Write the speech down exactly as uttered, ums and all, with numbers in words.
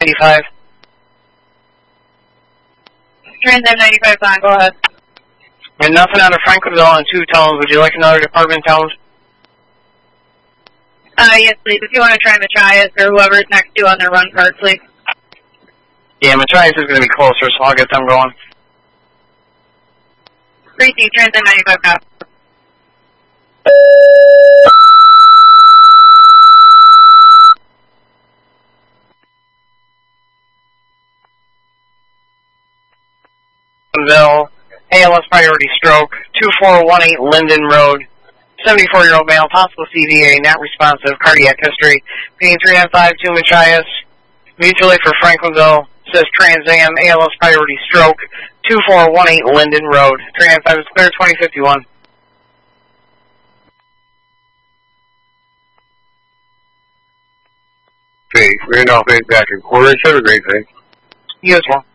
ninety-five. Trans M ninety-five on, go ahead. And nothing out of Franklinville on two tones. Would you like another department tone? Uh, yes, please. If you want to try Machias or whoever's next to you on their run card, please. Yeah, Machias is going to be closer, so I'll get them going. Precinct, Trans M ninety-five now. Franklinville, A L S priority stroke, two four one eight Linden Road, seventy-four-year-old male, possible C V A, not responsive, cardiac history, pain three nine five two Machias, mutually for Franklinville, says Trans Am, A L S priority stroke, two four one eight Linden Road, three nine five is clear, twenty fifty-one. Okay, Randolph eight back in quarters, have a great day. You as well.